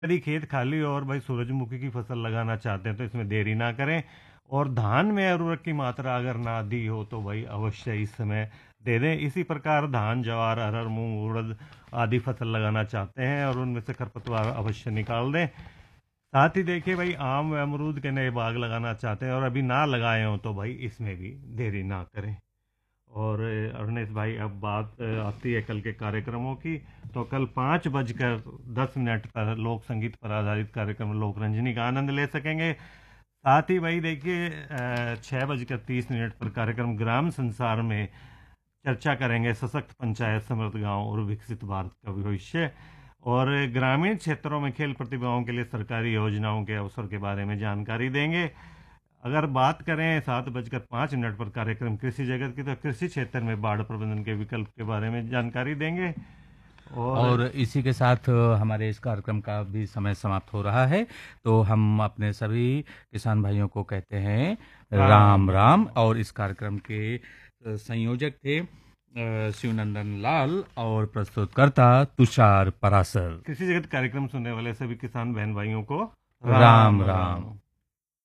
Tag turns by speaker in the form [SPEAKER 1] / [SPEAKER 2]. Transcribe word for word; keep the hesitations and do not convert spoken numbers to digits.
[SPEAKER 1] यदि खेत खाली हो और भाई सूरजमुखी की फसल लगाना चाहते हैं तो इसमें देरी ना करें। और धान में उर्वरक की मात्रा अगर ना दी हो तो भाई अवश्य इस समय दे दें। इसी प्रकार धान, ज्वार, अरहर, मूंग, उड़द आदि फसल लगाना चाहते हैं और उनमें से खरपतवार अवश्य निकाल दें। साथ ही देखिए भाई, आम व अमरूद के नए बाग लगाना चाहते हैं और अभी ना लगाए हों तो भाई इसमें भी देरी ना करें। और अरुणेश भाई, अब बात आती है कल के कार्यक्रमों की। तो कल पाँच बजकर दस मिनट पर लोक संगीत पर आधारित कार्यक्रम लोक रंजनी का आनंद ले सकेंगे। साथ ही भाई देखिए, छः बजकर तीस मिनट पर कार्यक्रम ग्राम संसार में चर्चा करेंगे सशक्त पंचायत, समृद्ध गांव और विकसित भारत का भविष्य। और ग्रामीण क्षेत्रों में खेल प्रतिभाओं के लिए सरकारी योजनाओं के अवसर के बारे में जानकारी देंगे। अगर बात करें सात बजकर पाँच मिनट पर कार्यक्रम कृषि जगत की, तो कृषि क्षेत्र में बाढ़ प्रबंधन के विकल्प के बारे में जानकारी देंगे। और,
[SPEAKER 2] और इसी के साथ हमारे इस कार्यक्रम का भी समय समाप्त हो रहा है। तो हम अपने सभी किसान भाइयों को कहते हैं राम राम। और इस कार्यक्रम के संयोजक थे शिवनंदन लाल और प्रस्तुतकर्ता तुषार परासर।
[SPEAKER 1] कृषि जगत कार्यक्रम सुनने वाले सभी किसान बहन भाइयों को
[SPEAKER 2] राम राम, राम।